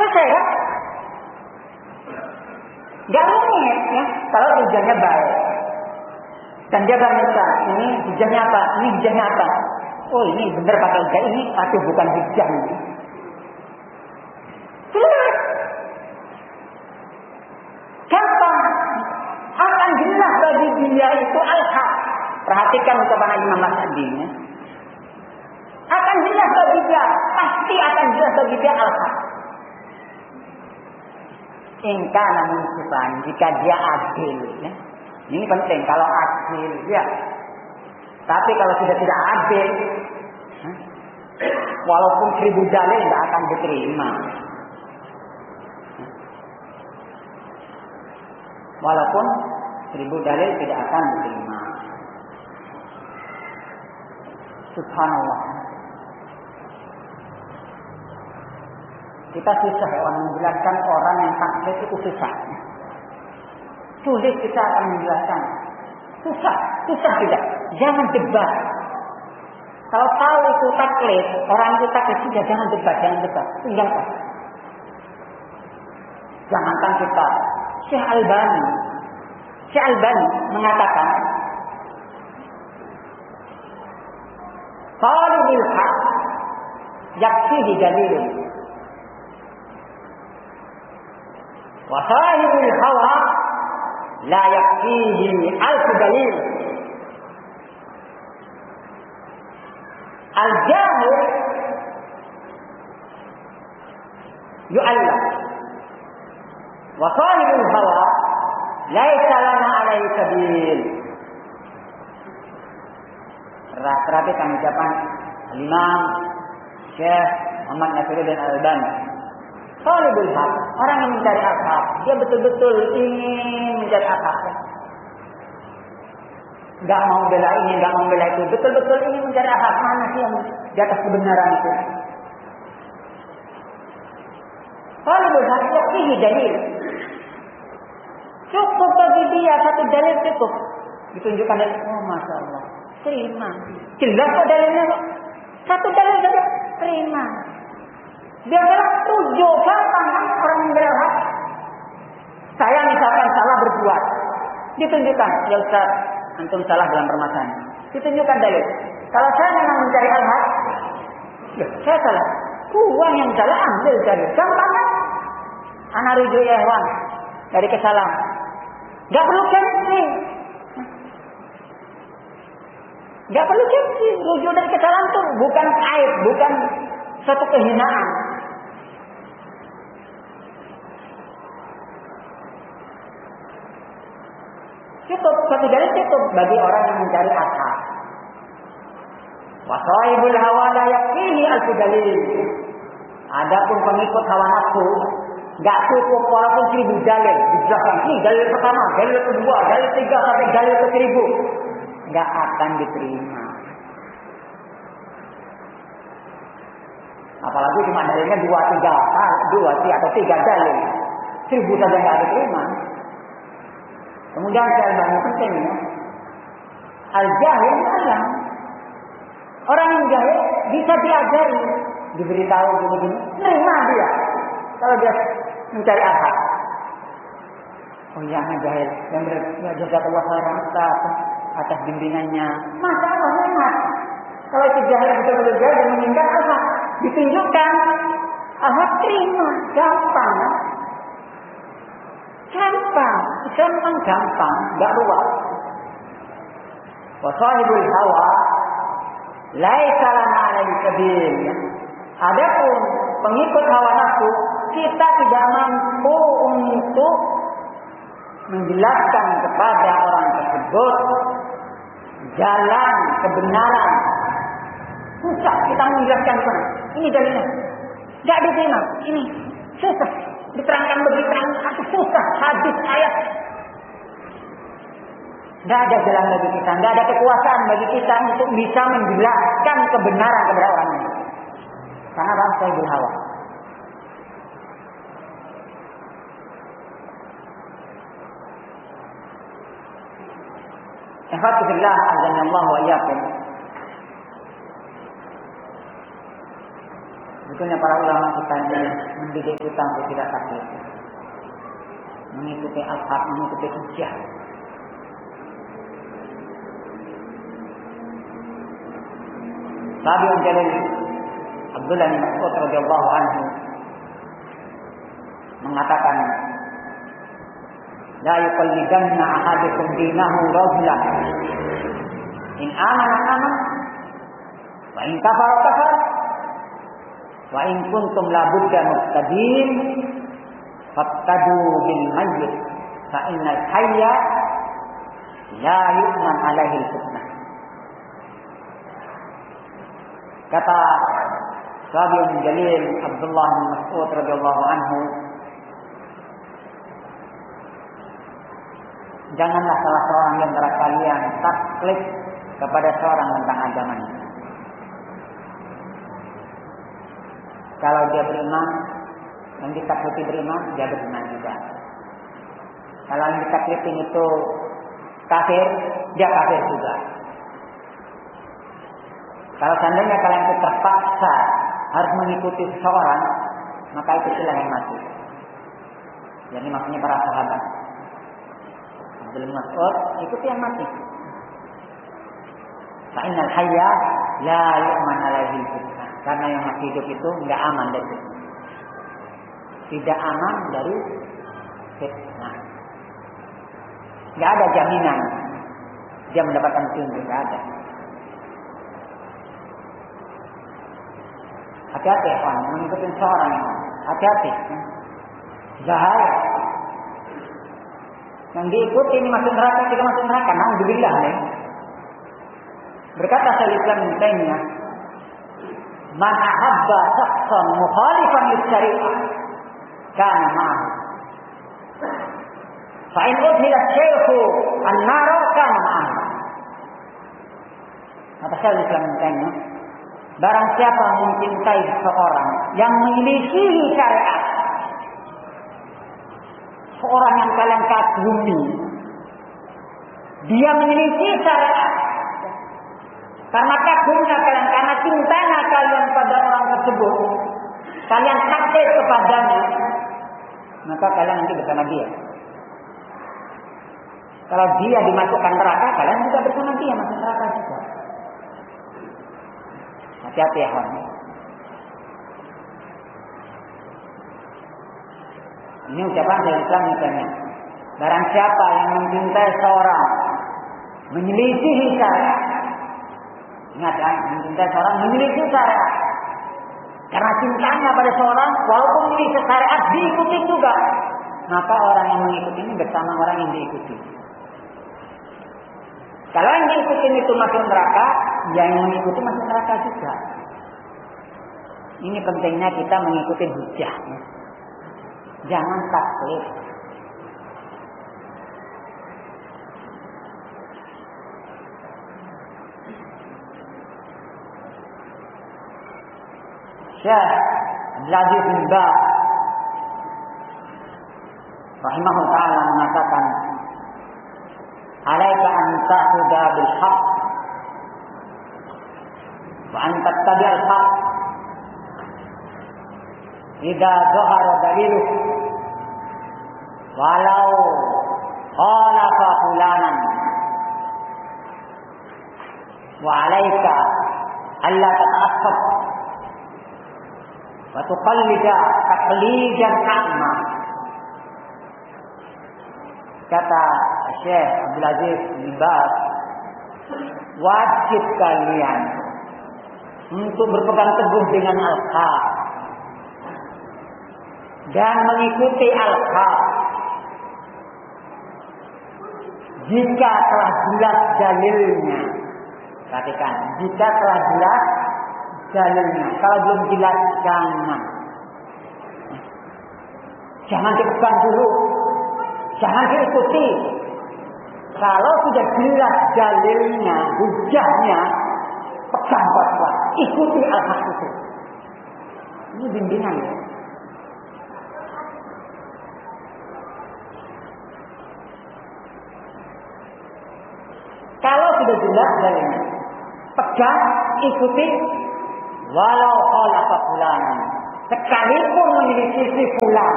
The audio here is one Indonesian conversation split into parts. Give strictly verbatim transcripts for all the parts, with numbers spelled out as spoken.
sehat. Gak rumit ya, kalau hijahnya baik. Dan dia minta, ini hijahnya apa? Ini hijahnya apa? Oh ini benar pakai hijah ini, aduh bukan hijah ini. Jelas. Gampang. Akan jelas bagi dia itu al-haq. Perhatikan ucapan Imam As-Sa'di. Ya. Akan jelas bagi dia, pasti akan jelas bagi dia al-haq. Ingka namun sifat, jika dia adil. Ya. Ini penting, kalau adil. Ya. Tapi kalau sudah tidak adil, walaupun seribu dalil tidak akan diterima. Walaupun seribu dalil tidak akan diterima. Subhanallah. Kita susah ya orang menjelaskan orang yang taklid itu susah. Sulit kita akan menjelaskan. Susah, susah tidak. Jangan debat. Kalau tahu itu taklid, orang itu taklid sudah jangan debat, jangan debat. Tinggalkan. Jangankan kita. Syekh Albani, Syekh Albani mengatakan, talibul haq yakfihi dalilun, wa sahibul hawa la yakfihi alf dalil. Al-jahil yu'allam, wa sahibul hawa laisa lana alaihi sabil. Perhatikan ucapan Imam Syekh Muhammad Nasiruddin Al-Albani. Talibul haq, orang yang mencari hak, dia betul-betul ingin mencari hak. Enggak mau bela ini, enggak mau bela itu, betul-betul ingin mencari hak. Mana sih yang di atas kebenaran itu? Talibul haq yakfihi dalil. Cukup bagi dia satu dalil cukup. Ditunjukkan dalil. Oh masya Allah, terima. Jelas kok dalilnya kok. Satu dalil saja terima. Dia bilang tujuh gampang orang membela hak. Saya misalkan salah berbuat, ditunjukkan. Ya Ustaz, antum salah dalam permasalahan. Ditunjukkan dalil. Kalau saya memang mencari al-haq, ya saya salah. Uang yang salah ambil dalil. Gampang kan? Ana rujuk ya hewan dari kesalahan. Gak perlu gengsi. Gak perlu gengsi. Rujuk dari kesalahan itu bukan aib, bukan suatu kehinaan. Cukup, satu dalil cukup bagi orang yang mencari hak. Wa sahibul hawa la yakfihi alfu dalil. Adapun pengikut hawa nafsu, gak cukup walaupun seribu dalil. Dijelaskan, ini dalil pertama, dalil kedua, dalil tiga, sampai dalil ke seribu. Gak akan diterima. Apalagi cuma dalilnya dua, tiga, dua, atau tiga dalil. Seribu saja gak diterima. Kemudian saya banyak penting ya. Al-jahil alam. Orang yang jahil bisa diajari, diberitahu begini, nerima dia. Kalau dia mencari hak. Oh iya, jahil. Yang berjasa Allah khairan Ustaz atas bimbingannya. Masa Allah nikmat. Kalau itu jahil betul-betul jahil dan mengingat hak, ditunjukkan hak terima, gampang. Gampang, gampang, gampang, enggak ruwet. Wa sahibul hawa laisa lana alaihi sabil. Adapun pengikut hawa nafsu, kita tidak mampu untuk menjelaskan kepada orang tersebut jalan kebenaran. Susah kita menjelaskan mana. Ini dalilnya. Enggak diterima. Ini susah. Diterangkan begitu, aku susah, hadis, ayat. Tidak ada jalan bagi kita, tidak ada kekuasaan bagi kita untuk bisa menjelaskan kebenaran kepada orang lain. Karena orang sahibul hawa. Alhamdulillah, azanallahu wa iyyakum. Sebetulnya para ulama kita ini mendidik kita untuk tidak taklid, mengikuti al-haq, mengikuti hujjah. Tabi'un jalil Abdullah bin Mas'ud radhiyallahu anhu mengatakan, la yuqallidanna ahadukum dinahu rajulan in amana amana wa in kafara kafara wa in kuntum la budda muqtadin faqtadu bil mayyit fa innal hayya la yu'man alaihi al-fitnah. Kata Tabi'un jalil Abdullah bin Mas'ud radhiyallahu anhu, janganlah salah seorang di antara kalian taklid kepada seorang tentang agamanya. Kalau dia beriman, yang ditaklidi beriman, dia beriman juga. Kalau yang ditaklidin itu kafir, dia kafir juga. Kalau seandainya kalian itu terpaksa harus mengikuti seseorang, maka itu silah yang mati. Jadi maksudnya para sahabat. Abdul Mas'ud ikuti yang mati. Fa innal hayya la yu'man alaihi fitnah. Karena yang masih hidup itu enggak aman dari fitnah. Tidak aman dari fitnah. Enggak ada jaminan dia mendapatkan petunjuk, enggak ada. Hati-hati ya, mengikuti seorang. Hati-hati. Bahaya. Yang diikuti ini masuk neraka, kita masuk neraka. Alhamdulillah nih. Berkata Syaikhul Islam Ibnu Taimiyah, "Man ahabba shakhsan mukhalifan lis-syari'ah kana ma'ahu. Fa in udhila asy-syaikhu an-nar kana ma'ahu." Kata Syaikhul Islam Ibnu Taimiyah, barang siapa mencintai seseorang yang menyelisihi syariat, seorang yang kalian kagumi, dia menyelisih syariat, karena kagumnya kalian, karena cintanya kalian pada orang tersebut, kalian takut kepadanya, maka kalian nanti bersama dia. Kalau dia dimasukkan neraka, kalian juga bersama dia masuk neraka juga. Hati-hati ya kawan. Ini ucapan dari Islam misalnya. Barang siapa yang mencintai seorang, menyelisihi syariat. Ingat kan, mencintai seorang, menyelisihi syariat. Karena cintanya pada seorang, walaupun menyelisih syariat, diikuti juga. Maka orang yang mengikuti ini bersama orang yang diikuti. Kalau yang diikuti itu masuk neraka, yang mengikuti masuk neraka juga. Ini pentingnya kita mengikuti hujjah. Jangan taklid. Syekh Abdul Aziz bin Baz rahimahullah ta'ala mengatakan, alaika an ta'khudha bil haqq wa an tattabi' al haqq idza dhahara daliluh walau khalafa fulanan wa alaika alla tata'assab wa tuqallida taqlidan a'ma. Kata Syekh Abdul Aziz bin Baz, wajib kalian untuk berpegang teguh dengan al-haq dan mengikuti al-haq jika telah jelas dalilnya. Perhatikan, jika telah jelas dalilnya. Kalau belum jelas, jangan. Jangan dipegang dulu. Jangan diikuti. Kalau sudah jelas dalilnya, hujahnya, pegang kuat-kuat. Ikuti al-haq itu. Ini bimbingan ya. Kalau sudah jelas dalilnya, pegang, ikuti, walau khalafa fulan, sekalipun menyelisih fulan,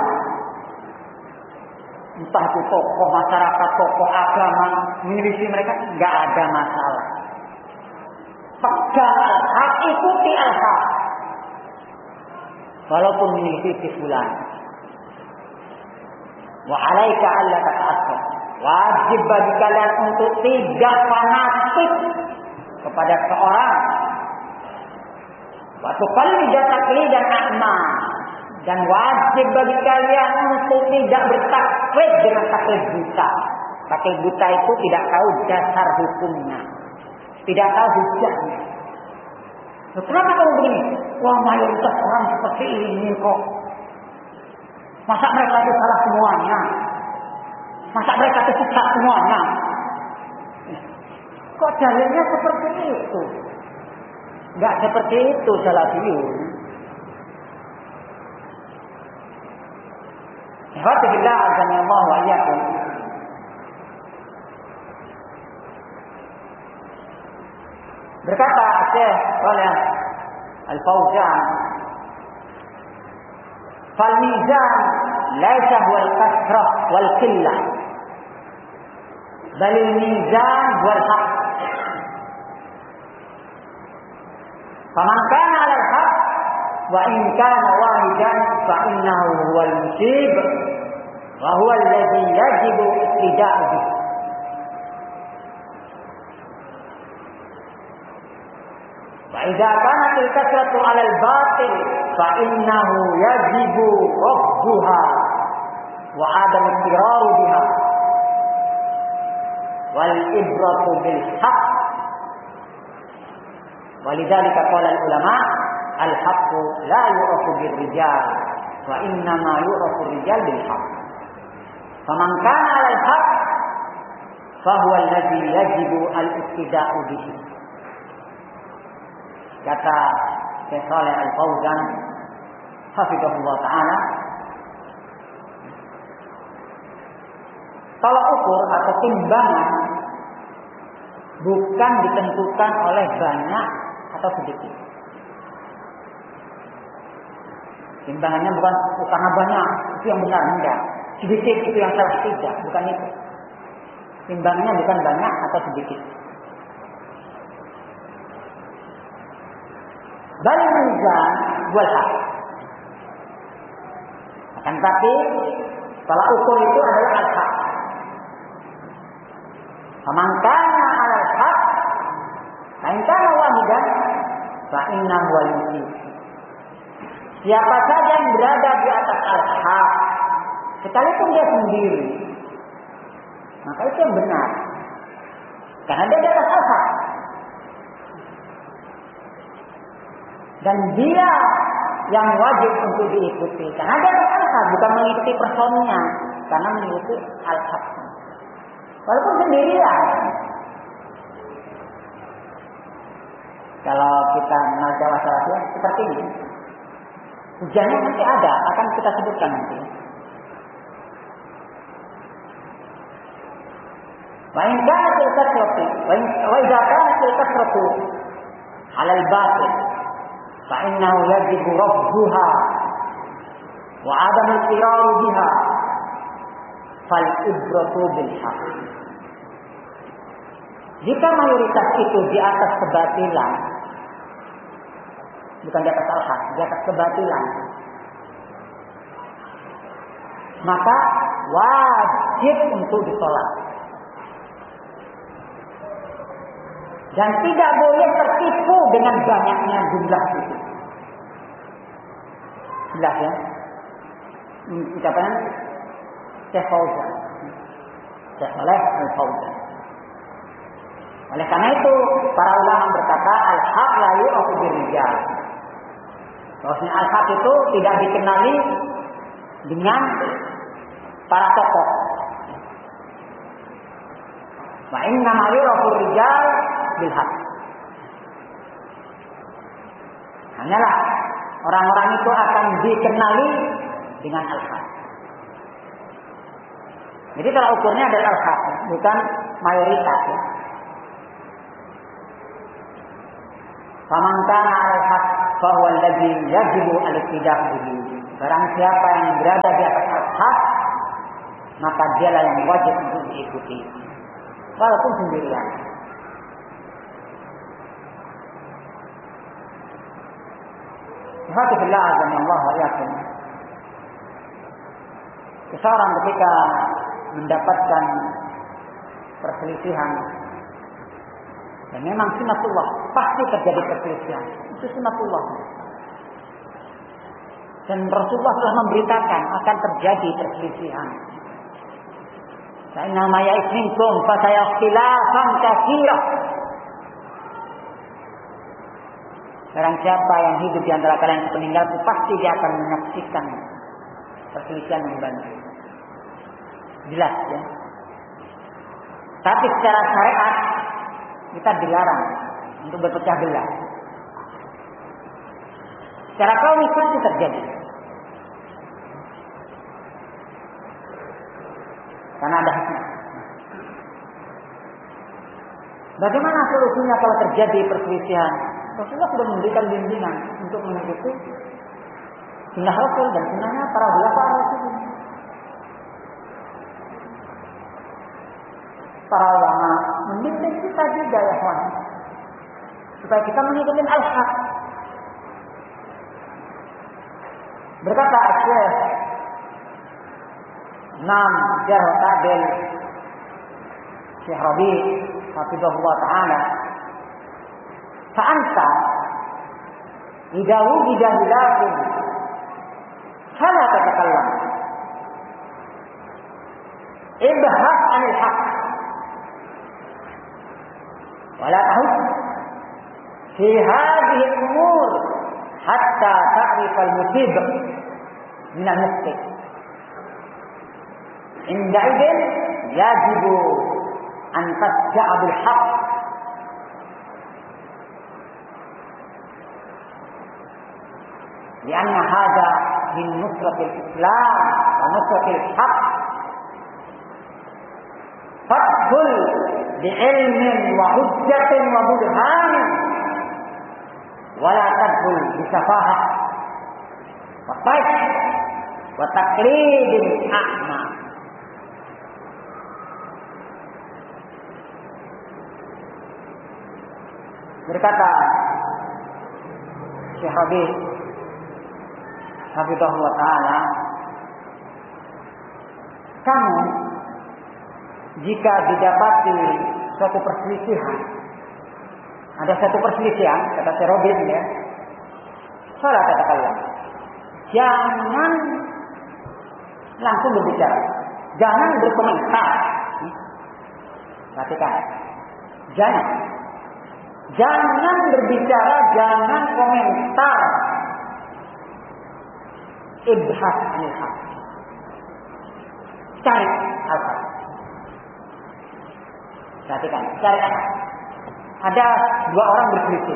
entah itu tokoh masyarakat, tokoh agama, menyelisih mereka, nggak ada masalah. Pegang al-haq, ikuti al-haq, walaupun menyelisih fulan. Wa alaika alla tata'assab, wajib bagi kalian untuk tidak fanatik kepada seorang. Wa tuqallida taqlidan a'ma, dan wajib bagi kalian untuk tidak bertaklid dengan taklid buta. Taklid buta itu tidak tahu dasar hukumnya, tidak tahu hujahnya. Kenapa kamu begini? Wah, mayoritas orang seperti ini kok. Masa mereka itu salah semuanya? Masa mereka itu sesat semuanya? Kok dalilnya seperti itu? Enggak seperti itu salafiyun. Alhamdulillah azanillahu wa iyyakum. Berkata Syekh Shalih Al-Fauzan, fal mizan laisa huwal kasrah wal qillah, bal al mizan huwal haqq. Faman kana 'ala al-haqq wa in kana wahidan fa innahu huwal musib wa huwa alladhi yajibu ittida'u bihi. Wa idza kanat al-kasratu 'ala al-batil fa innahu yajibu radduha wa 'adam al-iqrar biha wal ibratu bil haqq. Walidzalika qala al-ulama al-haqqu la yu'rafu bir-rijal wa innama yu'rafu ar-rijal bil haqq. Faman kana 'ala al-haqq fa huwa alladhi yajibu al-ittida'u bihi. Kata Syekh Shalih Al-Fauzan hafizahullah taala, tolak ukur atau timbangan bukan ditentukan oleh banyak atau sedikit. Timbangannya bukan karena banyak itu yang benar, enggak. Sedikit itu yang salah, tidak, bukan itu. Timbangannya bukan banyak atau sedikit. Bal mizan wal haq. Akan tapi tolak ukur itu adalah al-haq. Faman kana 'ala al-haq fa in kana wahidan fa innahu wal musib. Siapa saja yang berada di atas al-haq, sekalipun dia sendiri, maka itu yang benar. Karena dia di atas al-haq. Dan dia yang wajib untuk diikuti. Karena dia di atas al-haq, bukan mengikuti personnya, karena mengikuti al-haq. Walaupun sendirian. Kalau kita mengenal Jawa Salafiyah seperti ini, hujannya nanti ada, akan kita sebutkan nanti. Wa in kanat al-kasratu wa idza kanat al-kasratu 'ala al-batil fa innahu yajibu radduha wa 'adam al-iqrar biha fal ibratu bil haqq. Jika mayoritas itu di atas kebatilan, bukan di atas al-haq, di atas kebatilan, maka wajib untuk ditolak. Dan tidak boleh tertipu dengan banyaknya jumlah itu. Jelas ya? Ucapan Syekh Fauzan, Syekh Shalih Al-Fauzan. Oleh karena itu, para ulama berkata al-haq la yu'rafu bir-rijal. Bahwasanya al-haq itu tidak dikenali dengan para tokoh. Wa inna ma yu'rafu rijal bil haq. Hanyalah orang-orang itu akan dikenali dengan al-haq. Jadi tolak ukurnya adalah al-haq, bukan mayoritas ya. Faman kana al-haq fa huwa alladhi yajibu al-ittida' bihi. Barang siapa yang berada di atas hak, maka dialah yang wajib untuk diikuti, walaupun sendirian. Alhamdulillah azza wa jalla. Seseorang ketika mendapatkan perselisihan, dan memang sunatullah, pasti terjadi perselisihan. Itu sunatullah. Dan Rasulullah telah memberitakan akan terjadi perselisihan. Inna ma ya'isminkum fa sayakhtilafan katsira. Barang siapa yang hidup di antara kalian yang meninggalku, pasti dia akan menyaksikan perselisihan yang banyak. Jelas ya. Tapi secara syariat kita dilarang untuk berpecah belah. Secara kauni pasti terjadi. Karena ada hikmah. Bagaimana solusinya kalau terjadi perselisihan? Rasulullah sudah memberikan bimbingan untuk mengikuti sunnah Rasul dan sunnahnya para ulama Rasul. Para ulama membimbing kita juga ya kawan, supaya kita mengikuti al-haq. Berkata Syekh Imam Jarh Ta'dil Syekh Rabi' hafizahullah ta'ala, fa'anta idza wujida hilafun fala tatakallam ibhas 'anil haqq wala tahud fi hadhihi al-umur hatta ta'rif al-musib min al-mukhti. Inda idin yajibu an tasja'a bil haqq lianna hadha min nusratil Islam wa nusratil haqq. Fadkhul bi'ilmin wa hujjatin wa burhanin wala tadkhul bisafahah wa tash wa taqlidin a'ma. Berkata Syekh Rabi' hafizahullah ta'ala, kamu jika didapati suatu perselisihan, ada satu perselisihan, kata Syekh Rabi' ya, salah katakanlah, jangan langsung berbicara, jangan berkomentar. Perhatikan, jangan jangan berbicara, jangan komentar. Ibhas 'anil haqq, cari al-haq. Perhatikan, cari al-haq. Ada dua orang berselisih,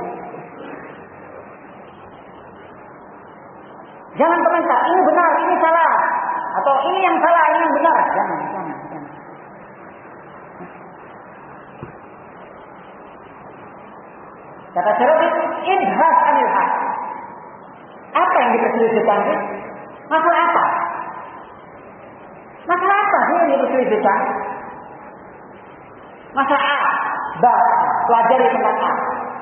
jangan komentar, ini benar, ini salah, atau ini yang salah, ini yang benar. Jangan, jangan, jangan. Kata Syarabi, ibhas 'anil haqq. Apa yang diperselisihkan? Masalah apa? Masalah apa sih yang diperselisihkan? Masalah A, B, pelajari tentang A.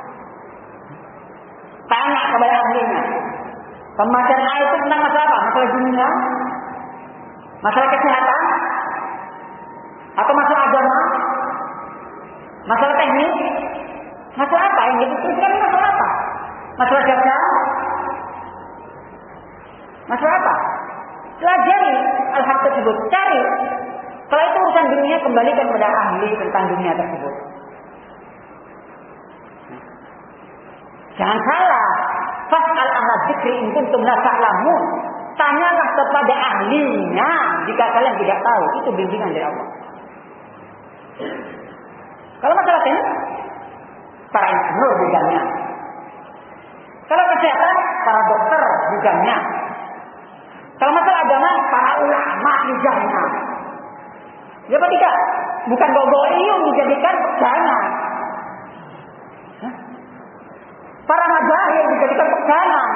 Tanya kepada ahlinya. Pembacaan A itu tentang masalah apa? Masalah dunia? Masalah kesehatan? Atau masalah agama? Masalah teknik? Masalah apa yang diperselisihkan? Masalah apa? Masalah dagang? Masalah apa? Pelajari al-haq tersebut, cari. Kalau itu urusan dunia, kembalikan kepada ahli tentang dunia tersebut. Jangan salah. Fas'al ahla dzikri in kuntum la ta'lamun. Tanyalah kepada ahlinya jika kalian tidak tahu. Itu bimbingan dari Allah. Kalau masalah teknik, para insinyur bidangnya. Kalau kesehatan, para dokter bidangnya. Kalau masalah agama, para ulama bidangnya. Ya apa tidak? Bukan bawa-bawa iung dijadikan jangan. Para majahil dijadikan pegangan.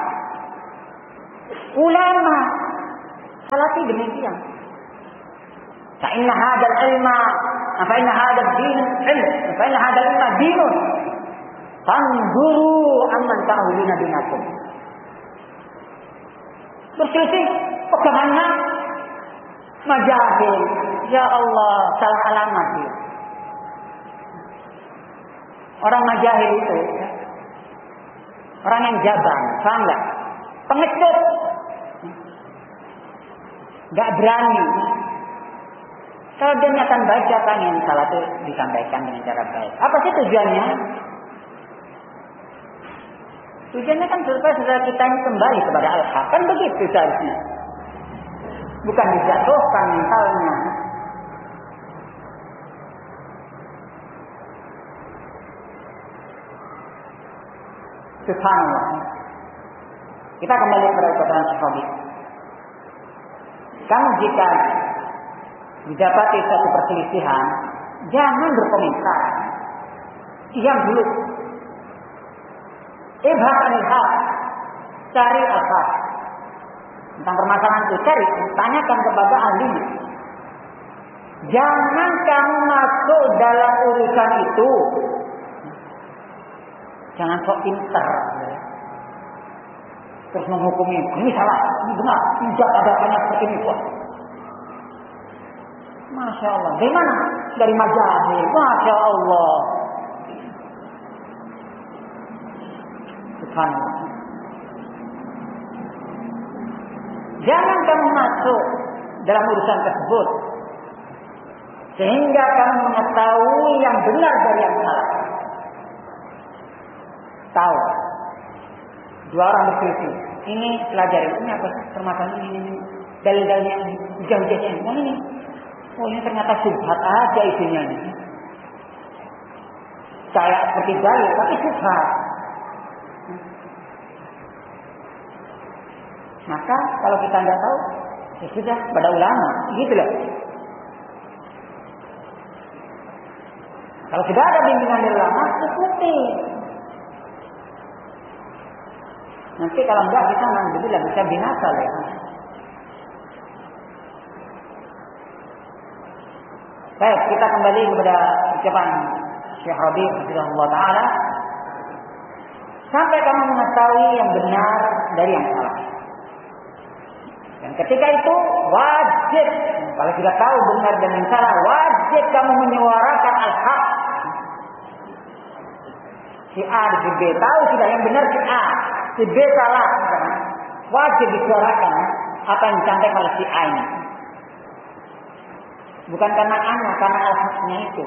Ulama salati demikian. Fa inna hadzal ilma, fa inna hadzal din ilm, fa inna hadzal ilma dinun. Fanzuru amman ta'uduna dinakum. Berselisih pegangannya majahil. Ya Allah, salah alamat dia. Orang majahil itu orang yang jaban, paham enggak? Pengecut. Enggak berani. Kalau dia akan baca kan yang salah itu disampaikan dengan cara baik. Apa sih tujuannya? Tujuannya kan supaya saudara kita ini kembali kepada al-haq. Kan begitu seharusnya. Bukan dijatuhkan mentalnya. Subhanallah. Kita kembali kepada perkataan Syekh. Kamu jika didapati suatu perselisihan, jangan berkomentar. Diam dulu. Ibhaq anil haq. Cari apa? Tentang permasalahan itu cari, tanyakan kepada ahli. Jangan kamu masuk dalam urusan itu. Jangan sok pintar. Terus menghukumi, ini salah, ini benar, tidak ada banyak seperti ini. Masya Allah. Dari mana? Dari majahil. Masya Allah. Subhanallah. Jangan kamu masuk dalam urusan tersebut sehingga kamu mengetahui yang benar dari yang salah. Tahu. Dua orang berselisih. Ini pelajari. Ini apa? Permasalahan ini. ini. Dalil-dalilnya ini. Hujah-hujahnya ini. Nah, ini. Oh, ini ternyata subhat aja isinya ini. Kayak seperti dalil, tapi subhat. Maka kalau kita tidak tahu, ya sudah pada ulama, gitu loh. Kalau sudah ada bimbingan dari ulama, ikuti. Nanti kalau enggak kita alhamdulillah bisa binasa ya. Baik, kita kembali kepada ucapan Syekh Rabi' rahimahullah taala. Sampai kamu mengetahui yang benar dari yang salah. Dan ketika itu wajib, kalau sudah tahu benar dan yang salah, wajib kamu menyuarakan al-haq. Si A si B tahu sudah yang benar si A, si B salah, wajib disuarakan apa yang disampaikan oleh si A ini. Bukan karena anak, karena al-haqnya itu.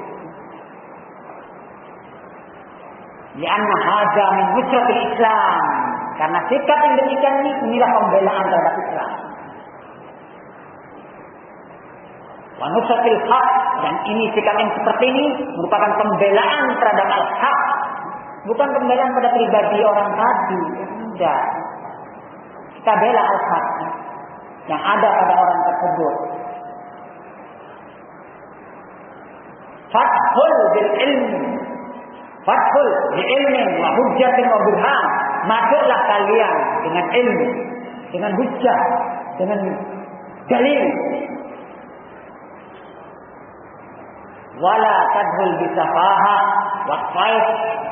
Lianna hadza min nusratil Islam. Karena sikap yang demikian ini inilah pembelaan terhadap Islam. Wa nusratil haq, dan ini sikap yang seperti ini merupakan pembelaan terhadap al-haq. Bukan pembelaan pada pribadi orang tadi. Tidak. Kita bela al-haq yang ada pada orang tersebut. Fathul bil ilmi, fathul bi ilmin wa hujjatin wa burhan. Masuklah kalian dengan ilmu, dengan hujjah, dengan dalil. Wala tadhul bi safaha wa faith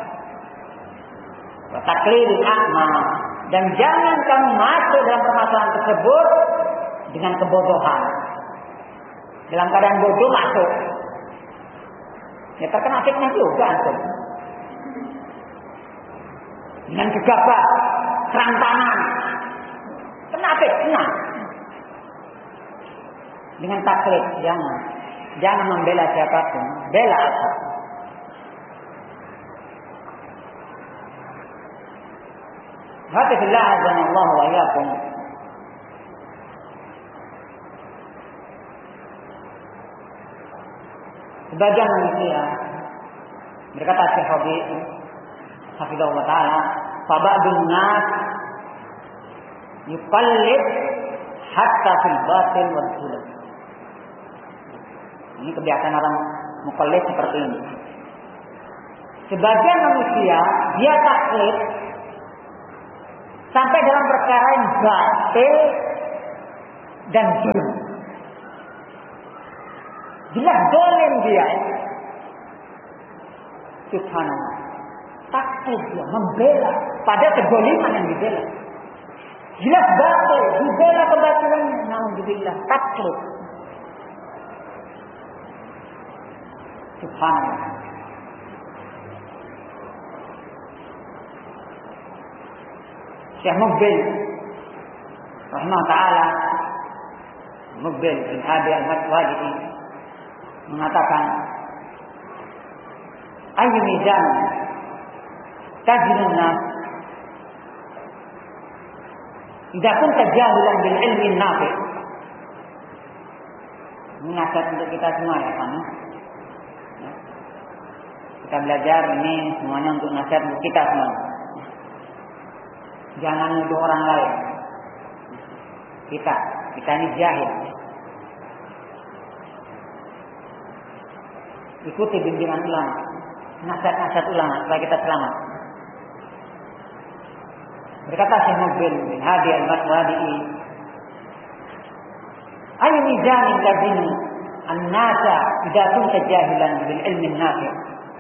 wa taklidul a'ma. Dan jangan kamu masuk dalam permasalahan tersebut dengan kebodohan. Dalam keadaan bodoh masuk. Ya terkena fitnah juga antum. Dengan gegabah, kerantangan, kena fitnah. Dengan taklid, jangan, jangan membela siapapun, bela apa? Hafizillah azanallahu wa iyyakum. Sebagian manusia berkata Syekh Rabi' hafizahullah taala, fa ba'dun nas yuqallid hatta fil batil wal zulm. Ini kebiasaan orang muqallid seperti ini. Sebagian manusia dia taklid sampai dalam perkara yang batil dan jurm. Jelas dolim dia. Subhanallah. Taklid dia, membela pada kedoliman yang dibela. Jelas batil, dibela kebatilannya. Alhamdulillah, taklid. Subhanallah. Syekh Muqbil rahimahullah ta'ala, Muqbil bin Hadi al-Madwadi mengatakan, ayyu mizan tajidun nas idza kunta jahilan bil ilmi nafi. Ini nasihat untuk kita semua ya kan. Kita belajar ini semuanya untuk nasihat untuk kita semua. Jangan nuduh orang lain. Kita, kita ini jahil. Ikuti bimbingan ulama, nasihat-nasihat ulama supaya kita selamat. Berkata Syekh Muqbil bin Hadi al-Madwadi, "Ayyu mizanin tazinu an-nasa idza kunta jahilan bil ilmi an-nafi'."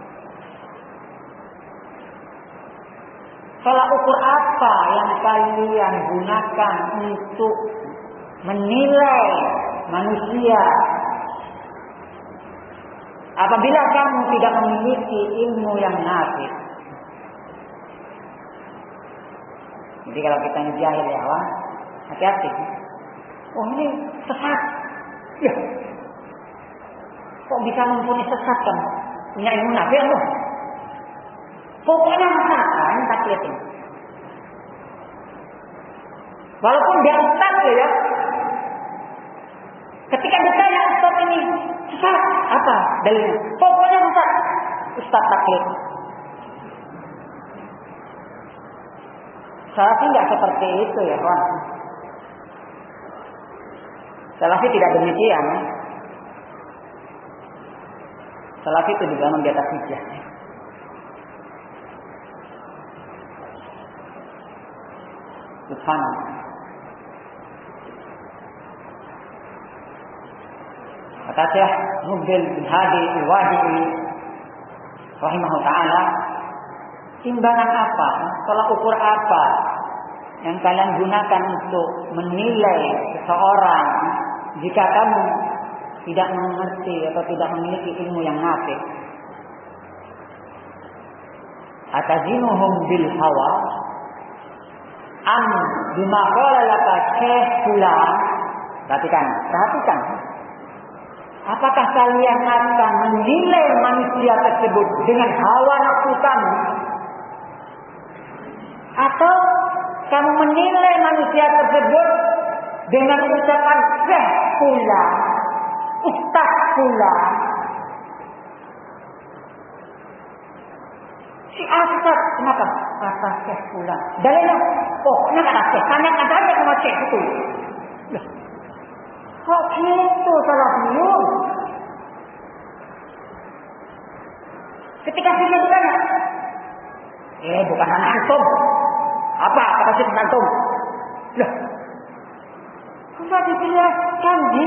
Tolak ukur apa yang kalian gunakan untuk menilai manusia apabila kamu tidak memiliki ilmu yang nafi? Jadi kalau kita ini jahil ya, wah, hati-hati. Oh ini sesat. Ya. Kok bisa mempunyai sesat kan? Punya ilmu nafi ya, loh. Pokoknya masakan taklid ini. Walaupun dia ustaz ya, ketika ditanya ustaz ini sesat apa dalilnya? Pokoknya ustaz, ustaz taklid. Salafi tidak seperti itu ya kawan. Salafi tidak demikian. Salafi itu dibangun di atas hujjah. Subhanallah. Kata Syekh Muqbil bin Hadi al-Wadi'i rahimahullah ta'ala, timbangan apa, tolak ukur apa yang kalian gunakan untuk menilai seseorang jika kamu tidak mengerti atau tidak memiliki ilmu yang nafi? Atazinuhum bil hawa am bima qala laka syekh fulan. Perhatikan, perhatikan. Apakah kalian akan menilai manusia tersebut dengan hawa nafsu kamu, atau kamu menilai manusia tersebut dengan ucapan syekh fulan, ustaz fulan? Si ustaz kenapa? Kata syekh fulan. Dalilnya, oh kenapa kata syekh? Tanyakan saja sama syekh itu. Loh, kok gitu salah beliau? Ketika syekh ditanya, eh bukan anak antum. Apa kata syekh antum? Loh, kok dijelaskan di?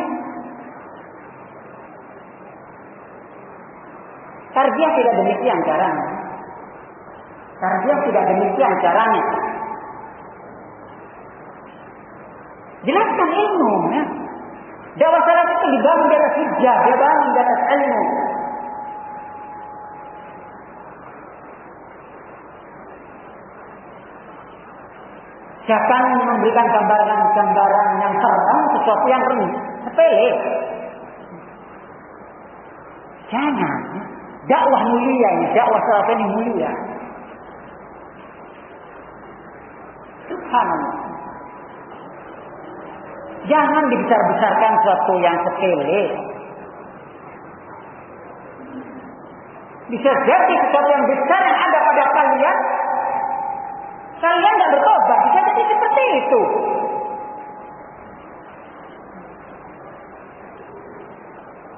Tarbiyah tidak demikian caranya. Tarbiyah tidak demikian caranya. Jelaskan ilmu, ya. Dakwah salaf itu dibangun di atas hujjah, dibangun di atas ilmu. Jangan memberikan gambaran-gambaran yang terang sesuatu yang renyah, sepele. Jangan. Dakwah mulia ini, dakwah salaf ini mulia. Subhanallah. Jangan dibesar-besarkan sesuatu yang sepele. Bisa jadi sesuatu yang besar yang ada pada kalian, kalian tidak bertobat. Bisa jadi seperti itu.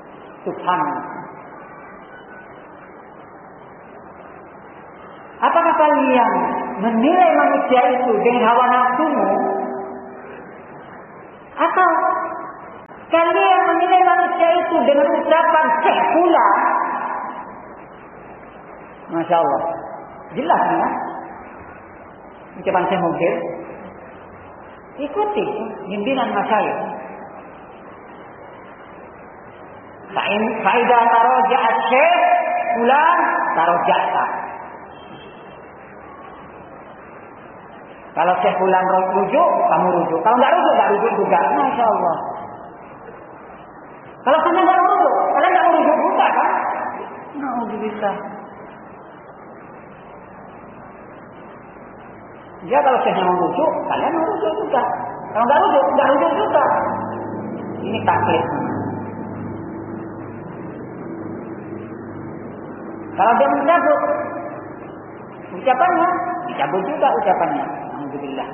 Subhanallah. Apakah kalian menilai manusia itu dengan hawa nafsumu, atau kalian menilai manusia itu dengan ucapan Syekh Fulan? Masya Allah, jelas ya ucapan Syekh Mukbir. Ikuti bimbingan masyayikh. Faidah tarojaat Syekh Fulan tarojata. Kalau Syekh Fulan rujuk, kamu rujuk. Kalau nggak rujuk, nggak rujuk juga. Masya Allah. Kalau kamu nggak rujuk, kalian nggak rujuk juga kan? Alhamdulillah. Ya kalau Syekhnya mau rujuk, kalian mau rujuk juga. Kalau nggak rujuk, nggak rujuk juga. Ini taklid. Kalau dia mencabut ucapannya, dicabut juga ucapannya. Alhamdulillah.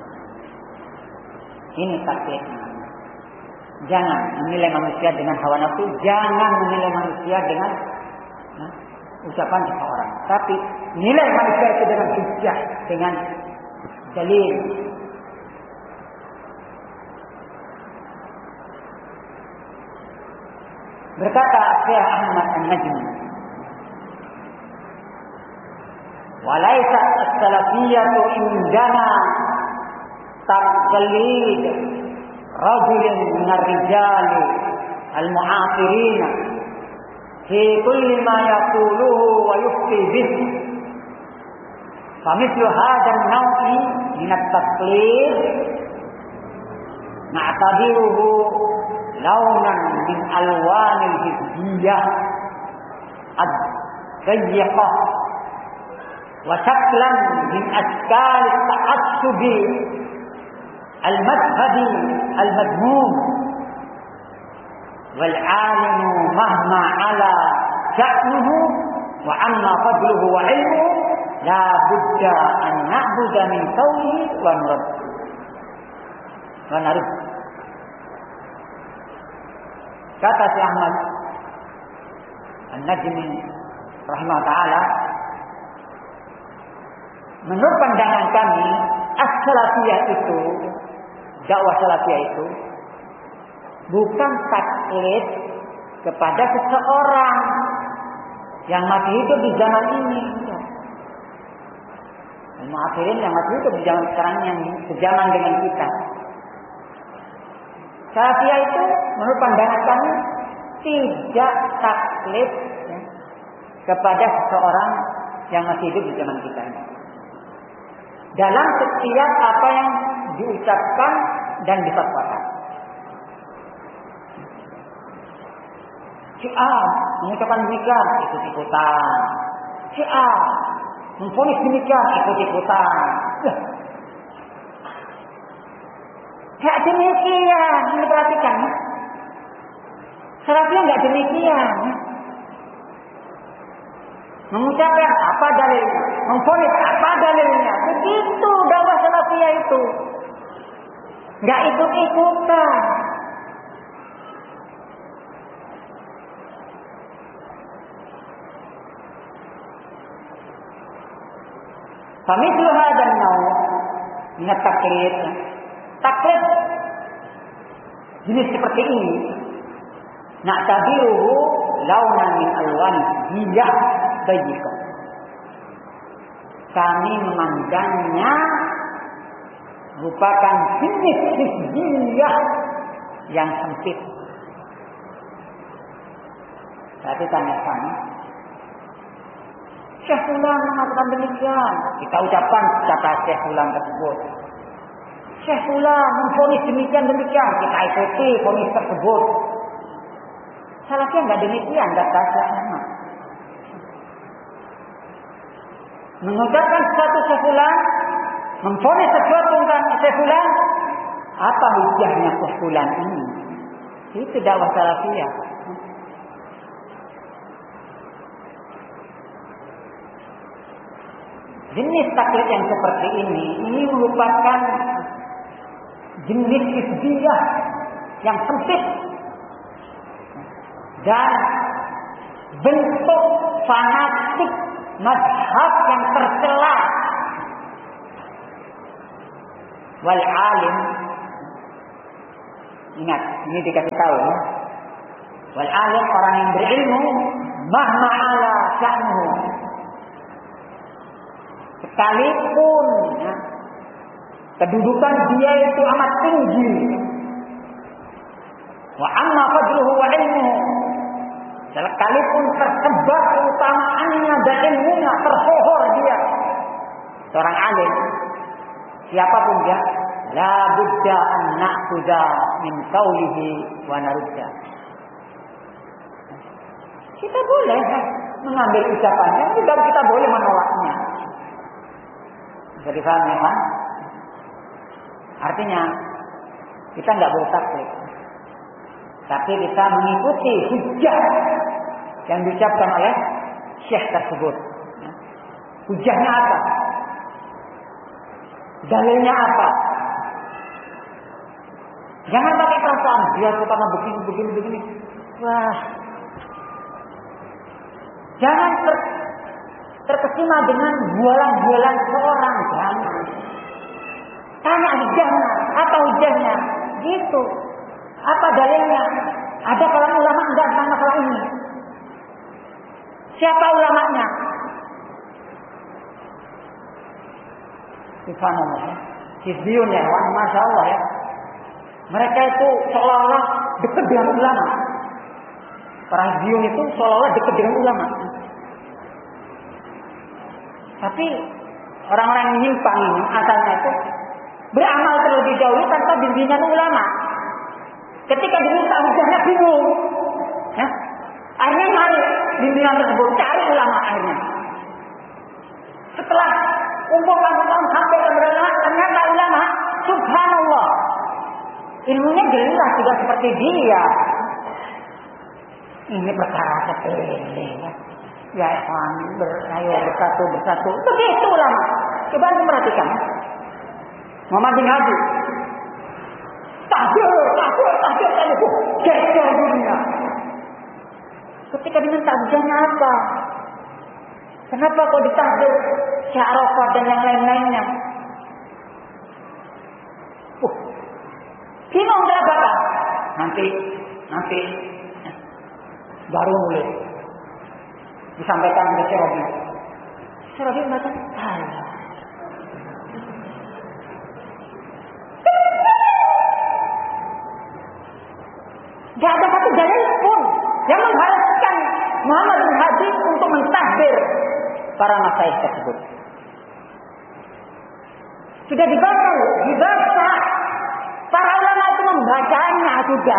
Ini taklid. Jangan menilai manusia dengan hawa nafsu, jangan menilai manusia dengan nah, ucapan seseorang. Tapi nilai manusia itu dengan hujjah, dengan dalil. Berkata Syekh Ahmad An-Najmi, "Walaysa as-salafiyyatu indana taqlid rajulin min ar-rijali al-mu'asirin fi kulli ma yaquluhu wa yufti bihi. Famithlu hadha an-naw'i min at-taqlid na'tabiruhu launan min alwanil hizbiyah ad-dayyiqah wa shaklan min ashkal at-ta'assub al-madhhabi al-madmum wal 'alimu mahma 'ala sha'nuhu wa 'amma fadluhu wa 'ilmuhu la budda an na'budu min qawlihi wa nurad wa narud." Kata Syekh Ahmad An-Najmi rahimahullah ta'ala, menurut pandangan kami, as-salafiyah itu, dakwah salafiyah itu bukan taklid kepada seseorang yang masih hidup di zaman ini. Al-mu'asirin yang masih hidup di zaman sekarang, yang sejaman dengan kita. Salafiyah itu menurut pandangan kami tidak taklid ya, kepada seseorang yang masih hidup di zaman kita ini. Dalam setiap apa yang diucapkan dan difatwakan. Si A mengucapkan demikian, ikut-ikutan. Si A memvonis demikian, ikut-ikutan. Ya. Tidak demikian, ini perhatikan. Salafiyah tidak demikian. Mengucapkan apa dalilnya, memvonis apa dalilnya. Begitu dakwah salafiyah itu. Tidak ikut-ikutan. Famithlu hadzal naw' min at-taqlid. Taklid jenis seperti ini, na'tabiruhu launan min alwan hijah dayyiqah. Kami memandangnya merupakan jenis hizbiyah yang sempit. Tapi tanya kami, Syekh Fulan mengatakan demikian, kita ucapkan kata Syekh Fulan tersebut. Syekh Fulan memvonis demikian demikian, kita ikuti vonis tersebut. Salafiyah enggak demikian, kata Syekh Ahmad. Mengucapkan sesuatu Syekh Fulan, memvonis sesuatu tentang Syekh Fulan, apa hujahnya Syekh Fulan ini? Itu dakwah salafiyah. Jenis taklid yang seperti ini, ini merupakan jenis hizbiyah yang sempit dan bentuk fanatik mazhab yang tercela. Wal alim, ingat, ini dikasih tahu ya. Wal alim, orang yang berilmu, mahma ala sya'nuhu, sekalipun ya, kedudukan dia itu amat tinggi. Wa amma fadluhu wa ilmuhu, sekalipun tersebar keutamaannya dan ilmunya, tersohor dia, seorang alim, siapapun dia, la budda an na'khudha min qawlihi wa narudda. Kita boleh mengambil ucapannya, juga kita boleh menolaknya. Bisa dipahami kan? Artinya kita nggak boleh taklid, tapi kita mengikuti hujjah yang diucapkan oleh syekh tersebut. Hujjahnya apa? Dalilnya apa? Jangan pakai perasaan dia karena begini begini begini. Wah, jangan ter, terkesima dengan bualan-bualan seorang. Jangan. Tanya hujahnya, apa hujahnya? Gitu. Apa dalilnya? Ada kalangan ulama enggak tentang masalah ini? Siapa ulamanya? Subhanallah ya. Hizbiyun ya, Masya Allah ya. Mereka itu seolah-olah dekat dengan ulama. Para hizbiyun itu seolah-olah dekat dengan ulama. Tapi orang-orang yang nyimpang ini asalnya itu beramal terlebih dahulu tanpa bimbingan ulama. Ketika diminta hujahnya bingung. Ya. Akhirnya mari bimbingan tersebut, cari ulama akhirnya. Setelah umur tahun sampai keberadaan ternyata ulama, subhanallah, ilmunya jelas juga seperti dia. Ini perkara sepele ya. Ya ikhwan, berayo bersatu bersatu. Begitu ulama. Coba anda perhatikan. Muhammad bin Hadi. Tahdir, tahdir, tahdir, tahdir. Geger dunia. Ketika diminta hujahnya apa? Kenapa kok ditahdir Syarafah dan yang lain-lainnya? Uh, bingung kenapa? Nanti, nanti baru mulai disampaikan oleh Syarabi. Syarabi mengatakan, Allah. Gak ada satu dalil pun yang mengharuskan Muhammad bin Hadi untuk mentahdir para masyayikh tersebut. Sudah dibaca, dibaca. Para ulama itu membacanya juga.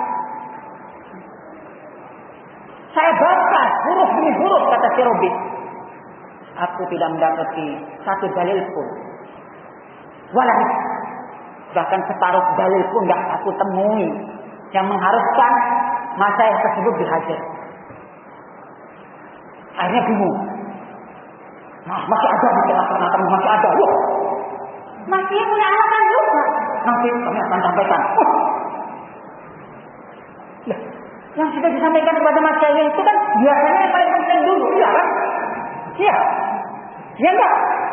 Saya baca huruf demi huruf kata Syarabi. Aku tidak mendapati satu dalil pun. Walau bahkan separuh dalil pun tidak aku temui yang mengharuskan masyayikh tersebut dihajar. Akhirnya bingung. Nah, masih ada di tengah-tengah, masih ada. Loh, masih punya alasan juga. Nanti kami akan sampaikan. Oh. Nah, yang sudah disampaikan kepada masyayikh itu kan biasanya yang paling penting dulu, iya kan? Iya. Iya enggak?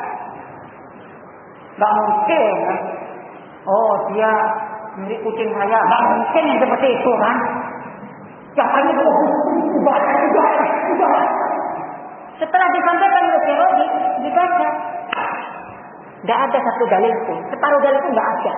Enggak mungkin kan? Oh, dia milik kucing saya. Enggak mungkin yang seperti itu kan? Yang paling itu, ubah, ubah, ubah. Setelah disampaikan oleh Syarabi, dibaca. Tidak ada satu dalil pun. Separuh dalil pun tidak ada.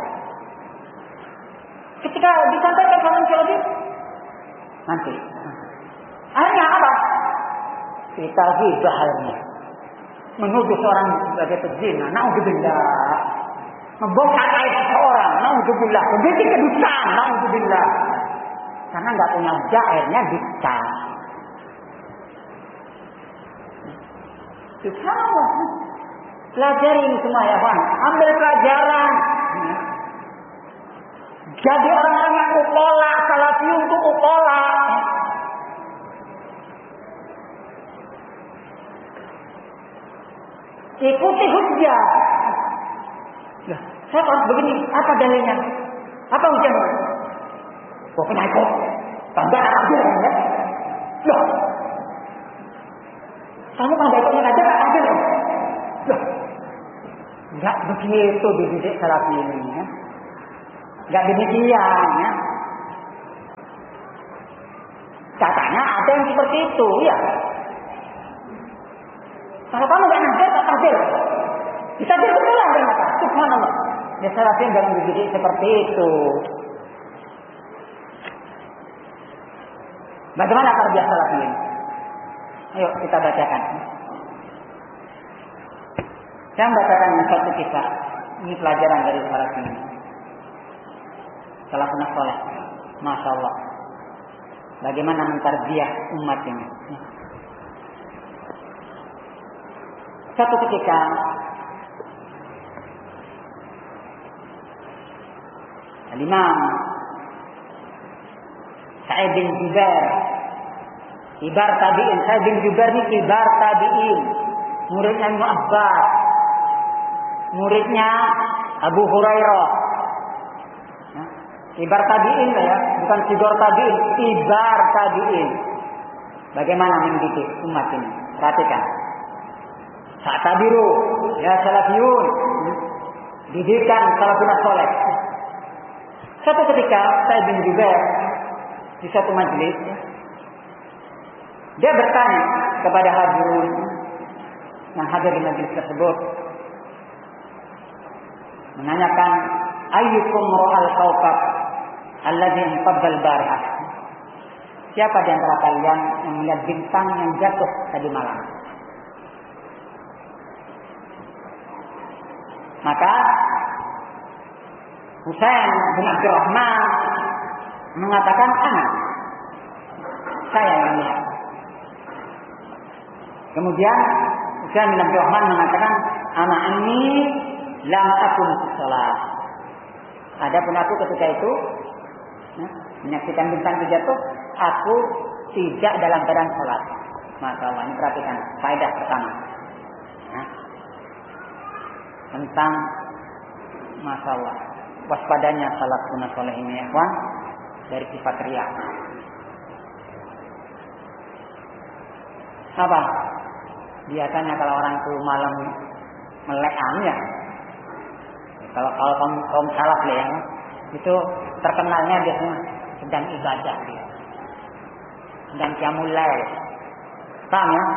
Ketika disampaikan oleh Syarabi, nanti. Akhirnya apa? Kita hibah halnya. Menuduh seorang sebagai pezina. Na'udzubillah. Membongkar aib seorang. Na'udzubillah. Begitu kedustaan. Na'udzubillah. Karena nggak punya hujah, akhirnya dicap. Subhanallah. Pelajari ini semua ya Pak. Ambil pelajaran. Jadi orang-orang yang upola, salafi untuk upola. Ikuti hujjah. Nah, saya harus begini. Apa dalilnya? Apa hujjahnya? Pokoknya ikut. Tambah aja ya. Loh. Kamu kan gak ikutnya ngajar, gak ngajar. Loh, gak begitu dididik salafi ini. Ya. Gak demikian. Ya. Katanya ada yang seperti itu, ya. Kalau kamu gak ngajar, tak ngajar. Bisa berpulang ternyata. Subhanallah. Ya salafi jangan dididik seperti itu. Bagaimana tarbiyah salafi ini? Ayo kita bacakan. Saya membacakan satu kisah. Ini pelajaran dari salafi ini. Salafun saleh. Masya Allah. Bagaimana mentarbiyah umat ini. Satu ketika Al-Imam Sa'id bin Jubair, kibar tabi'in. Sa'id bin Jubair ini kibar tabi'in, muridnya Ibnu Abbas, muridnya Abu Hurairah. Kibar tabi'in ya, bukan kibar tabi'in, kibar tabi'in. Bagaimana mendidik umat ini? Perhatikan. Sa'tabiru ya salafiyun, didikan salafun saleh. Suatu ketika Sa'id bin Jubair di satu majelis, dia bertanya kepada hadirin yang hadir di majelis tersebut, menanyakan, ayyukum ra'al kawkab alladhi inqadda al-barihah. Siapa di antara kalian yang melihat bintang yang jatuh tadi malam? Maka Husain bin Abdurrahman mengatakan, anak, saya yang melihat. Kemudian Husain bin Abdurrahman mengatakan, anak ini lam akun sholat. Adapun aku ketika itu ya, menyaksikan bintang jatuh, aku tidak dalam keadaan sholat. Masya Allah, ini perhatikan faedah pertama ya, tentang Masya Allah waspadanya salafun saleh ini ya, Wan, dari sifat riya. Apa? Biasanya kalau orang tuh malam melek ya, kalau kalau kaum kaum salaf ya, itu terkenalnya biasanya sedang ibadah dia, sedang qiyamul lail. Paham ya?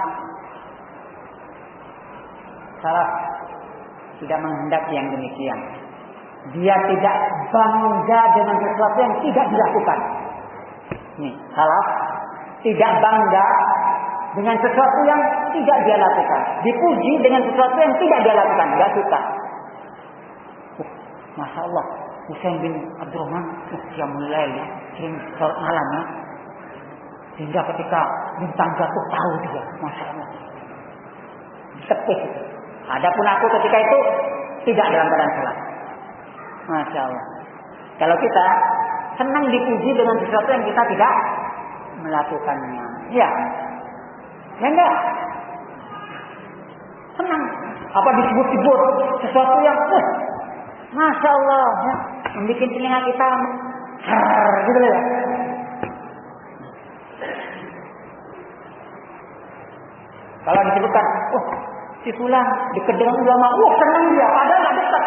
Salaf tidak menghendaki yang demikian. Dia tidak bangga dengan sesuatu yang tidak dilakukan. Nih, salaf tidak bangga dengan sesuatu yang tidak dia lakukan. Dipuji dengan sesuatu yang tidak dia lakukan. Gak suka. Uh, Masya Allah, Husain bin Abdurrahman qiyamul lail ya, sering sholat malam ya. Sehingga ketika bintang jatuh tahu dia, Masya Allah. Tepis. Adapun aku ketika itu tidak dalam keadaan sholat. Masya Allah. Kalau kita senang dipuji dengan sesuatu yang kita tidak melakukannya, ya, ya enggak. Senang. Apa disebut-sebut sesuatu yang, eh, Masya Allah, ya, membuat telinga kita, har, gitu ya. Kalau disebutkan, oh, si fulan dekat dengan ulama, oh senang dia, padahal nggak dekat.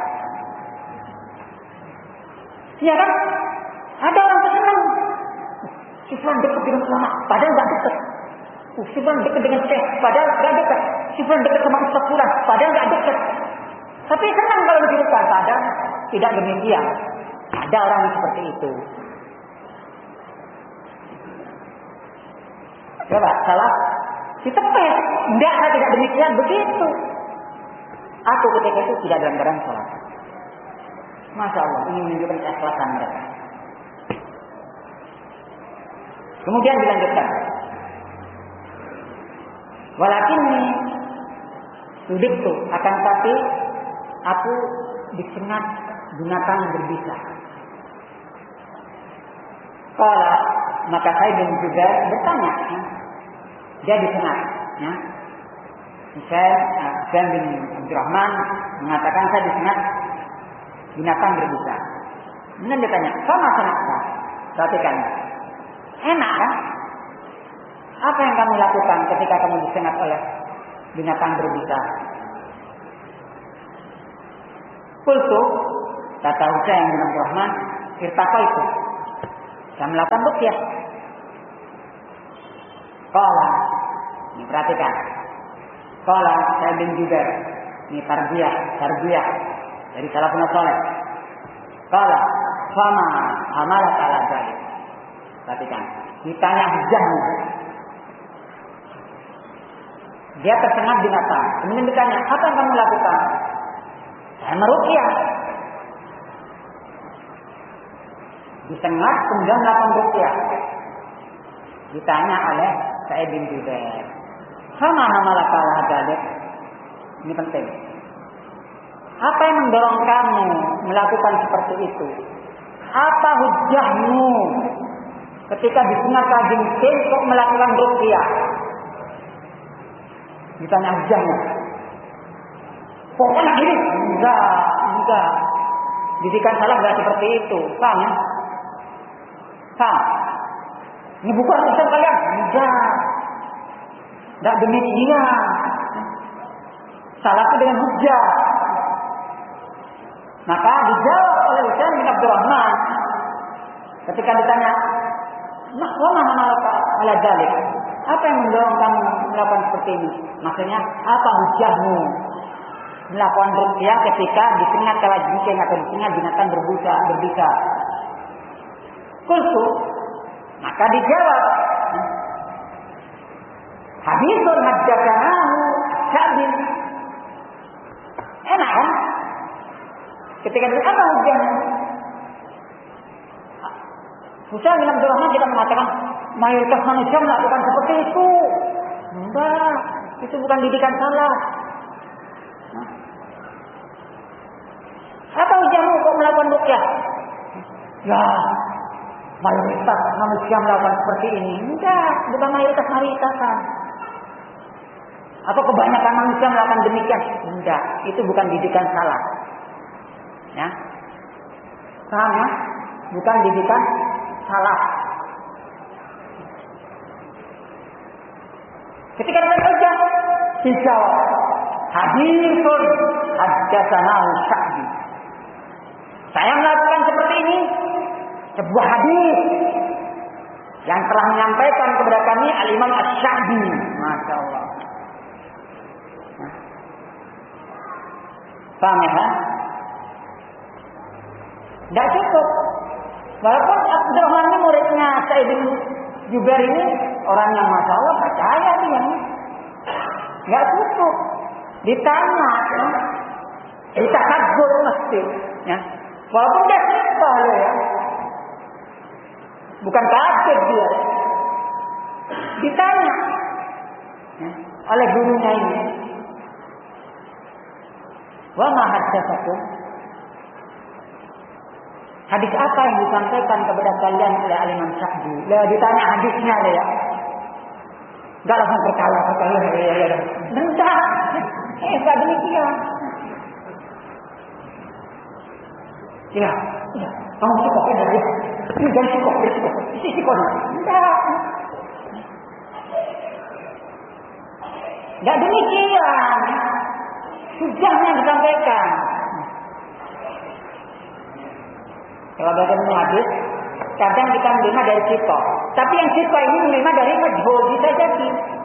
Iya kan? Ada orang senang. Si fulan dekat dengan ulama, padahal nggak dekat. Uh, si fulan dekat dengan syekh, padahal nggak dekat. Si fulan dekat sama ustaz fulan, padahal nggak dekat. Tapi senang kalau disebutkan, padahal tidak demikian. Ada orang yang seperti itu. Coba salah. Ditepes. Enggak, saya tidak demikian. Begitu. Aku ketika itu tidak dalam keadaan sholat. Masya Allah. Ini menunjukkan keikhlasan mereka. Kemudian dilanjutkan. Walakinni sudiktu, akan tapi aku disengat binatang berbisa. Kalau maka saya dan juga bertanya. Dia disengat. Ya. Saya, Husain bin Abdurrahman mengatakan saya disengat binatang berbisa. Kemudian dia tanya, sama senakta? Perhatikan. Enak kan? Apa yang kamu lakukan ketika kamu disengat oleh binatang berbisa? Qultu, kata Husain bin Abdurrahman, irtaqaitu. Saya melakukan ruqyah. Qala, ini perhatikan. Qala saya bin Jubair, ini tarbiyah, tarbiyah dari salafun saleh. Qala, fama amalat ala dzalik. Perhatikan, ditanya Hujahmu. Dia tersengat binatang. Kemudian ditanya, apa yang kamu lakukan? Saya meruqyah. Disengat kemudian melakukan ruqyah. Ditanya oleh Sa'id bin Jubair, sama hamalaka ala dzalik. Ini penting. Apa yang mendorong kamu melakukan seperti itu? Apa hujahmu ketika disengat kalajengking kok melakukan ruqyah? Ditanya hujahmu. Pokoknya gini, enggak, enggak. Didikan salah enggak seperti itu, paham ya? Paham? Ini bukan urusan kalian, enggak. Enggak demikian. Salah itu dengan hujah. Maka dijawab oleh Husain bin Abdurrahman ketika ditanya, "Mak, wa ma hamalaka ala dzalik?" Apa yang mendorong kamu melakukan seperti ini? Maksudnya, apa hujahmu melakukan ruqyah ketika disengat kalajengking atau disengat binatang berbisa, berbisa? Qultu, maka dijawab, haditsun haddatsanahu Sya'bin. Enak kan? Ketika ditanya apa hujahmu? Husain bin Abdurrahman kita mengatakan mayoritas manusia melakukan seperti itu. Enggak, itu bukan didikan salah. Nah. Apa hujahmu kok melakukan ruqyah? Ya, mayoritas manusia melakukan seperti ini. Enggak, bukan mayoritas mayoritas kan. Atau kebanyakan manusia melakukan demikian. Enggak, itu bukan didikan salah. Ya, paham ya? Bukan didikan salah. Ketika ditanya hujah, dijawab, haditsun haddatsanahu Sya'bi. Saya melakukan seperti ini, sebuah hadis yang telah menyampaikan kepada kami Al-Imam Asy-Sya'bi. Masya Allah. Nah. Paham ya? Tidak cukup. Walaupun Abdurrahman ini muridnya Sa'id bin Jubair ini orang yang Masya Allah percaya dia. Tidak cukup. Ditanya. Ya. Ditakabur mesti. Ya. Walaupun dia sifat loh ya. Bukan kafir dia. Ditanya. Ya. Oleh gurunya ini. Wa ma haddatsakum? Hadis apa yang disampaikan kepada kalian oleh Al-Imam Sya'bi? Lah ditanya hadisnya lah ya. Enggak langsung percaya, percaya ya ya ya. Enggak. Eh, enggak demikian. Ya, ya. Kamu cukup ya dari. Ini jangan cukup, cukup. Isi cukup. Enggak. Enggak demikian. Sudahnya disampaikan. Kalau bagian hadis, kadang kita menerima dari siko. Tapi yang siko ini menerima dari majhul, bisa jadi.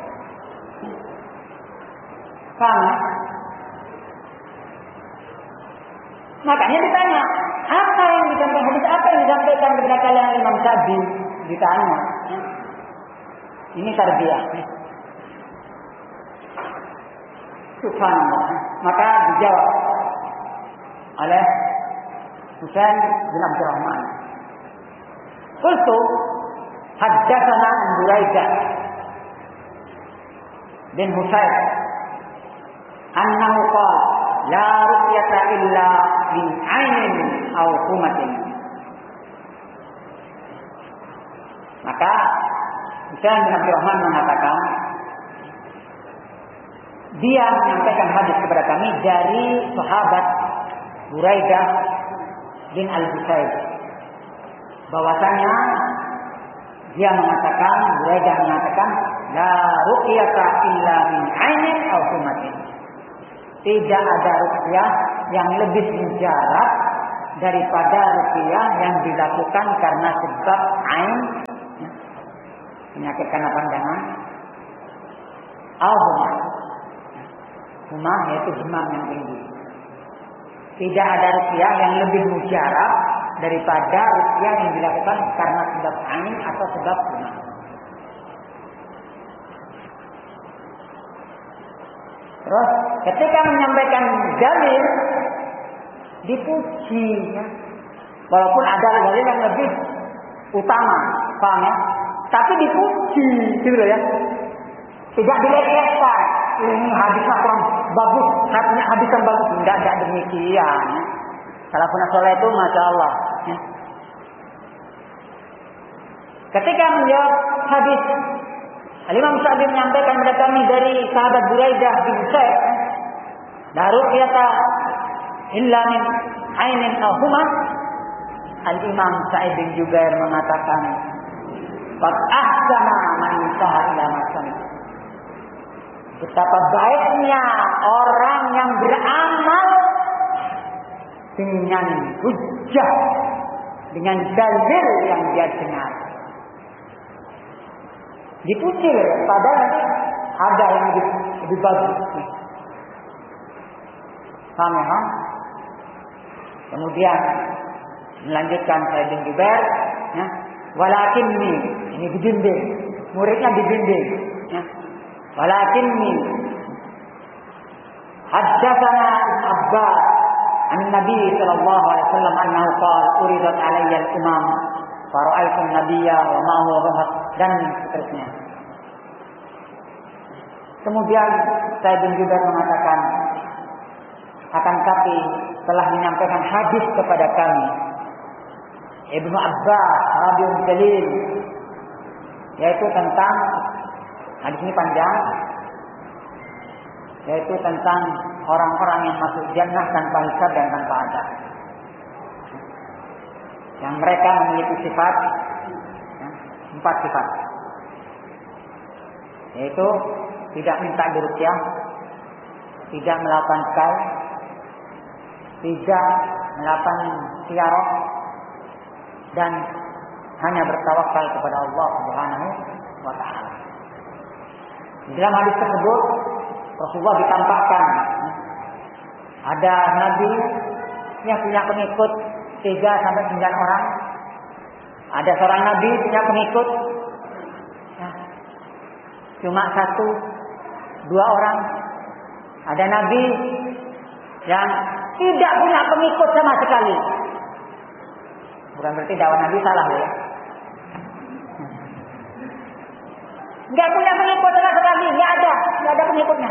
Paham ya? Makanya ditanya, apa yang disampaikan hadis, apa yang disampaikan kepada kalian Imam Sya'bi? Ditanya. Ini tarbiyah. Subhanallah. Maka dijawab oleh Husain bin Abdurrahman. Qultu haddatsana an Buraidah bin Husain annahu qala la ruqyata illa min 'ainin aw humatin. Maka Husain bin Abdurrahman mengatakan dia menyampaikan hadis kepada kami dari sahabat Buraidah bin Al-Husayb bahwasanya Dia mengatakan, Buraidah mengatakan, la ruqyata illa min ainin aw humatin. Tidak ada ruqyah yang lebih mujarab daripada ruqyah yang dilakukan karena sebab ain, ya, penyakit karena pandangan, aw humah. Humah yaitu demam yang tinggi. Tidak ada ruqyah yang lebih mujarab daripada ruqyah yang dilakukan karena sebab ain atau sebab humah. Terus ketika menyampaikan dalil dipuji, ya. Walaupun ada dalil yang lebih utama, paham ya? Tapi dipuji, gitu ya. Tidak dilecehkan. Ini hadisnya kurang bagus, hadisnya hadis yang bagus, tidak ada demikian. Ya. Salafun saleh itu masya Allah. Ya. Ketika menjawab hadis, Al-Imam Sa'di menyampaikan kepada kami dari sahabat Buraidah bin Sa'id, la ruqyata illa min ainin aw humah. Al-Imam Sa'id bin Jubair mengatakan, qad ahsana man intaha ila masami. Betapa baiknya orang yang beramal dengan hujjah, dengan dalil yang dia dengar. Dipuji, padahal ada yang lebih, lebih bagus. Paham ya? Ha? Kemudian melanjutkan Sa'id bin Jubair, ya, walakinni, ini dibimbing, muridnya dibimbing, ya. Walakinni haddatsana Abbas an Nabi sallallahu alaihi wasallam annahu qala uridat alayya al-umam fara'aitu an-nabiyya wa ma huwa rahab, dan seterusnya. Kemudian Sa'id bin Jubair mengatakan, akan tapi telah menyampaikan hadis kepada kami Ibnu Abbas radhiyallahu jalil, yaitu tentang, hadis ini panjang, yaitu tentang orang-orang yang masuk jannah tanpa hisab dan tanpa azab, yang mereka memiliki sifat, ya, empat sifat, yaitu tidak minta diruqyah, tidak melakukan sekal, tidak melakukan ziarah, dan hanya bertawakal kepada Allah Subhanahu wa taala. Dalam hadis tersebut Rasulullah ditampakkan ada nabi yang punya pengikut tiga sampai sembilan orang. Ada seorang nabi punya pengikut, ya, cuma satu, dua orang. Ada nabi yang tidak punya pengikut sama sekali. Bukan berarti dakwah nabi salah ya. Enggak punya pengikut sama sekali, enggak ada, enggak ada pengikutnya.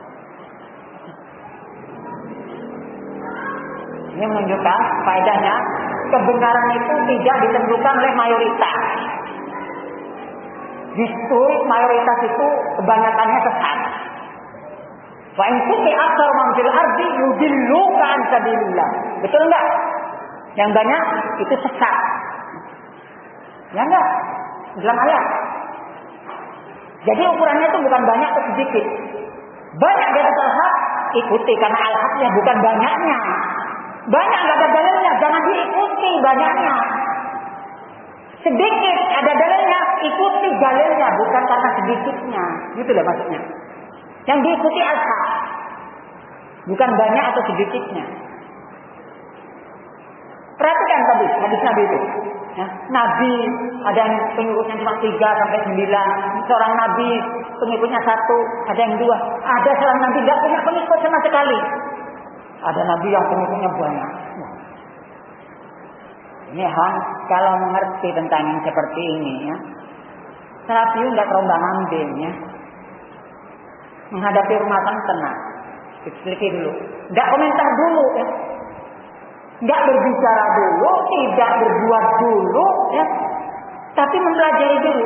Ini menunjukkan faedahnya kebenaran itu tidak ditentukan oleh mayoritas. Justru mayoritas itu kebanyakannya sesat. Wa in kunti aktsar man fil ardi yudilluka an sabilillah. Betul enggak? Yang banyak itu sesat. Ya enggak? Dalam ayat. Jadi ukurannya itu bukan banyak atau sedikit. Banyak di atas al-haq, ikuti karena al-haqnya bukan banyaknya. Banyak enggak ada dalilnya, jangan diikuti banyaknya. Sedikit ada dalilnya, ikuti dalilnya bukan karena sedikitnya. Gitu lah maksudnya. Yang diikuti al-haq, bukan banyak atau sedikitnya. Perhatikan tadi hadis Nabi itu. Ya, Nabi ada yang pengikutnya cuma tiga sampai sembilan. Seorang Nabi pengikutnya satu, ada yang dua. Ada seorang Nabi tidak punya pengikut sama sekali. Ada Nabi yang pengikutnya banyak. Ini Han, kalau mengerti tentang yang seperti ini, ya, Salafi nggak terombang ambing, ya. Menghadapi rumah tangga tenang, diselidiki dulu, nggak komentar dulu, ya. Nggak berbicara dulu, tidak berbuat dulu, ya, tapi mempelajari dulu.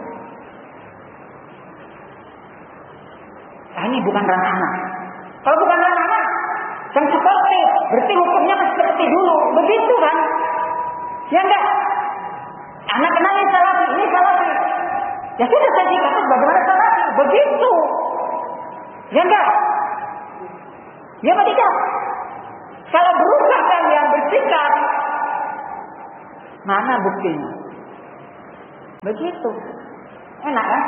Nah, ini bukan ranah anak. Kalau bukan ranah anak, yang seperti, berarti hukumnya seperti dulu, begitu kan? Ya enggak? Anak kenalin Salafi, ini Salafi, Ya sudah saya dikatakan bagaimana salahnya? Begitu. Ya enggak? Ya apa tidak? Kalau berubah kalian bersikap, mana buktinya? Begitu. Enak kan?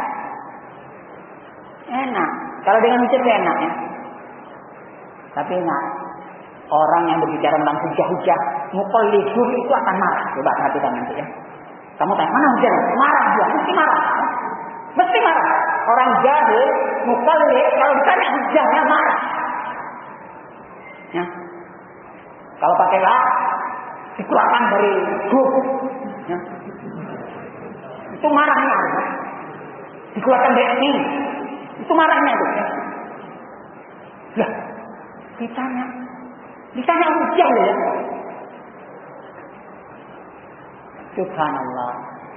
Enak. Kalau dengan hujah enak ya. Tapi enak. Orang yang berbicara tentang hujah-hujah, muqallidun itu akan marah. Coba perhatikan nanti ya. Kamu tanya, mana hujah? Marah dia, mesti marah. Mesti marah. Orang jahil, muqallid, kalau ditanya hujahnya marah. Ya. Kalau pakai la, dikeluarkan dari grup. Ya. Itu marahnya. Dikeluarkan dari ini. Itu marahnya itu. Ya. Ya. Ditanya. Ditanya hujah ya. Subhanallah.